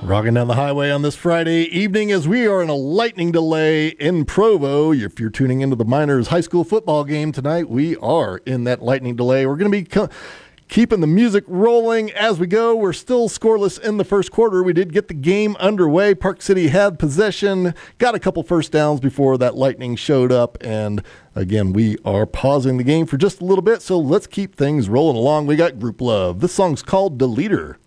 Rocking down the highway on this Friday evening as we are in a lightning delay in Provo. If you're tuning into the Miners high school football game tonight, we are in that lightning delay. We're going to be keeping the music rolling as we go. We're still scoreless in the first quarter. We did get the game underway. Park City had possession, got a couple first downs before that lightning showed up. And again, we are pausing the game for just a little bit, so let's keep things rolling along. We got Group Love. This song's called The Leader.